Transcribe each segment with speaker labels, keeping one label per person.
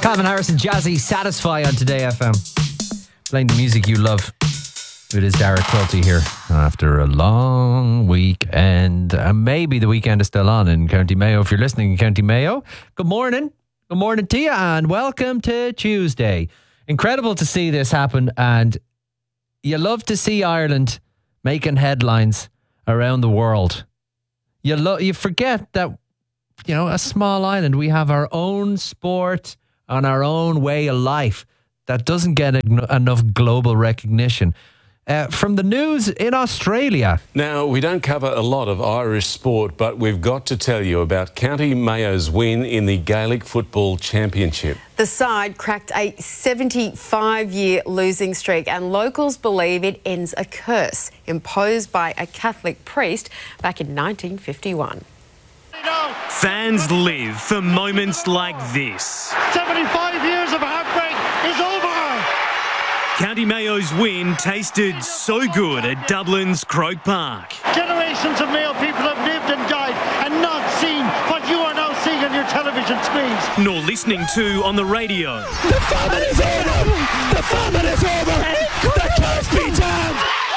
Speaker 1: Calvin Harris and Jazzy, Satisfy on Today FM. Playing the music you love. It is Derek Quilty here after a long weekend. Maybe the weekend is still on in County Mayo. If you're listening in County Mayo, good morning. Good morning to you and welcome to Tuesday. Incredible to see this happen, and you love to see Ireland making headlines around the world. You forget that, you know, a small island, we have our own sport and our own way of life that doesn't get enough global recognition. From the news in Australia.
Speaker 2: Now, we don't cover a lot of Irish sport, but we've got to tell you about County Mayo's win in the Gaelic Football Championship.
Speaker 3: The side cracked a 75-year losing streak, and locals believe it ends a curse imposed by a Catholic priest back in 1951.
Speaker 4: Fans live for moments like this.
Speaker 5: 75 years of heartbreak is over.
Speaker 4: County Mayo's win tasted so good at Dublin's Croke Park.
Speaker 5: Generations of Mayo people have lived and died and not seen what you are now seeing on your television screens.
Speaker 4: Nor listening to on the radio.
Speaker 5: The famine is over! The famine is over! The curse be damned!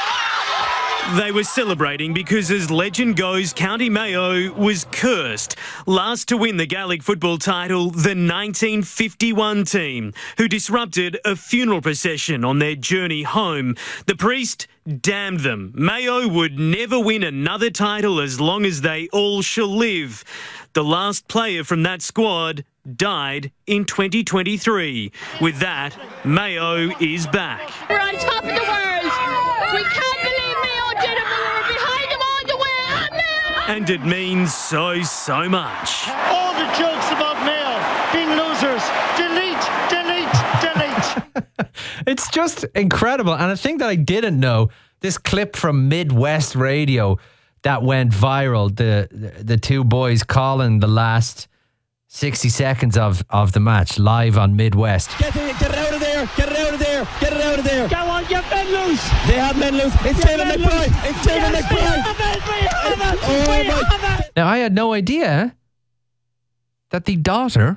Speaker 4: They were celebrating because, as legend goes, County Mayo was cursed. Last to win the Gaelic football title, the 1951 team, who disrupted a funeral procession on their journey home. The priest damned them. Mayo would never win another title as long as they all shall live. The last player from that squad died in 2023. With that, Mayo is back.
Speaker 6: We're on top of the world. We can't believe Mayo did it, but we were behind them all the way.
Speaker 4: And it means so much.
Speaker 5: All the jokes about Mayo being losers. Delete, delete, delete.
Speaker 1: It's just incredible. And a thing that I didn't know, this clip from Midwest Radio that went viral, the two boys calling the last 60 seconds of the match live on Midwest.
Speaker 5: Get it out of there, get it out of there, get it out of there.
Speaker 6: Go on, get men loose.
Speaker 5: They have men loose. It's David McBride. It's David McBride. Oh my.
Speaker 1: Now, I had no idea that the daughter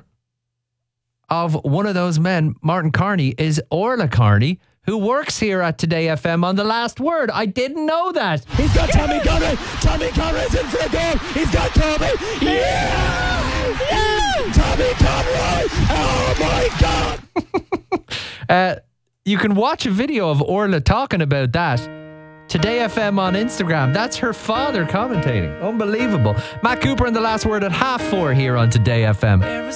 Speaker 1: of one of those men, Martin Carney, is Orla Carney, who works here at Today FM on The Last Word. I didn't know that.
Speaker 5: He's got Tommy Conroy. Tommy Conroy's in for a goal. He's got Kobe. Yeah! Yeah! Tommy Conroy. Oh my God.
Speaker 1: You can watch a video of Orla talking about that. Today FM on Instagram. That's her father commentating. Unbelievable. Matt Cooper and The Last Word at 4:30 here on Today FM.